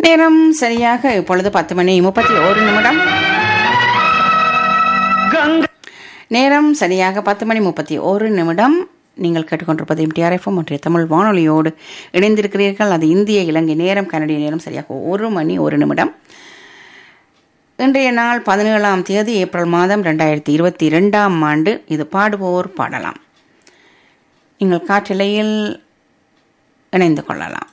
நேரம் சரியாக இப்பொழுது 10:31 நேரம் சரியாக 10:31. நீங்கள் கேட்டுக்கொண்டிருப்பது MTRFM ஒன்றிய தமிழ் வானொலியோடு இணைந்திருக்கிறீர்கள். அது இந்திய இலங்கை நேரம், கனடிய நேரம் சரியாக 1:01. இன்றைய நாள் 17ஆம் தேதி ஏப்ரல் மாதம் 2022ஆம் ஆண்டு. இது பாடுவோர் பாடலாம். நீங்கள் காற்றலையில் இணைந்து கொள்ளலாம்.